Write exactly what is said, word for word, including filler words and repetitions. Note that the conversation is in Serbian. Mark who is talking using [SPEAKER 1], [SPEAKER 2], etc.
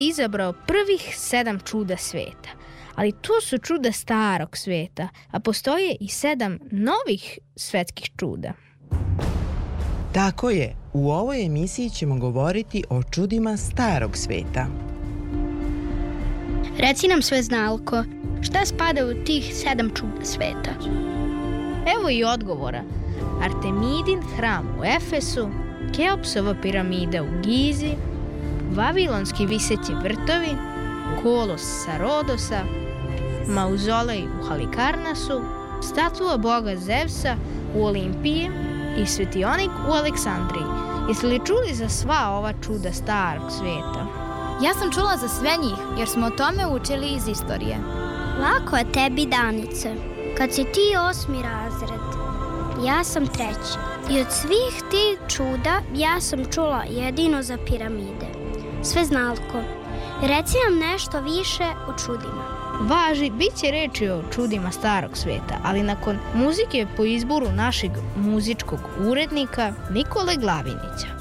[SPEAKER 1] izabrao prvih sedam čuda sveta, ali to su čuda starog sveta, a postoje i sedam novih svetskih čuda.
[SPEAKER 2] Tako je, u ovoj emisiji ćemo govoriti o čudima starog sveta.
[SPEAKER 3] Reci nam, sveznalko, šta spada u tih sedam čuda sveta?
[SPEAKER 1] Evo i odgovora. Artemidin hram u Efesu, Keopsova piramida u Gizi, Vavilonski viseći vrtovi, kolos sa Rodosa, mauzolej u Halikarnasu, statua boga Zevsa u Olimpiji i svetionik u Aleksandriji. Jeste li čuli za sva ova čuda starog sveta?
[SPEAKER 4] Ja sam čula za sve njih, jer smo o tome učili iz istorije.
[SPEAKER 3] Lako je tebi, Danice. Kad si ti osmi razred, ja sam treći. I od svih tih čuda ja sam čula jedino za piramide. Sveznalko, reci nam nešto više o čudima.
[SPEAKER 1] Važi, bit će reči o čudima starog sveta, ali nakon muzike po izboru našeg muzičkog urednika Nikole Glavinića.